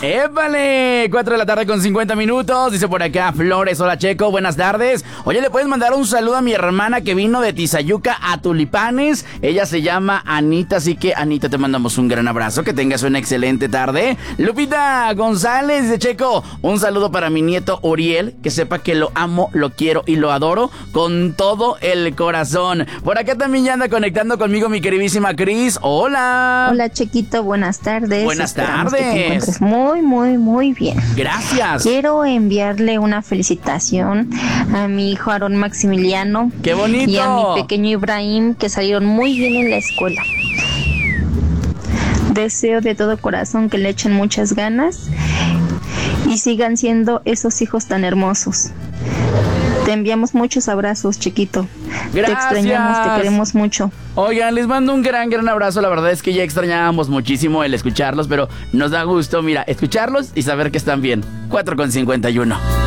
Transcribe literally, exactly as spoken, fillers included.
¡Épale! cuatro de la tarde con cincuenta minutos. Dice por acá Flores. Hola, Checo. Buenas tardes. Oye, ¿le puedes mandar un saludo a mi hermana que vino de Tizayuca a Tulipanes? Ella se llama Anita, así que Anita, te mandamos un gran abrazo. Que tengas una excelente tarde. Lupita González de Checo. Un saludo para mi nieto Uriel. Que sepa que lo amo, lo quiero y lo adoro con todo el corazón. Por acá también ya anda conectando conmigo mi queridísima Cris. Hola. Hola, Chequito. Buenas tardes. Buenas Esperamos tardes. Que te encuentres muy, muy, muy bien. Gracias. Quiero enviarle una felicitación a mi hijo Aarón Maximiliano. ¡Qué bonito! Y a mi pequeño Ibrahim, que salieron muy bien en la escuela. Deseo de todo corazón que le echen muchas ganas y sigan siendo esos hijos tan hermosos. Te enviamos muchos abrazos, Chiquito. Gracias. Te extrañamos, te queremos mucho. Oigan, les mando un gran, gran abrazo. La verdad es que ya extrañábamos muchísimo el escucharlos, pero nos da gusto, mira, escucharlos y saber que están bien. cuatro con cincuenta y uno.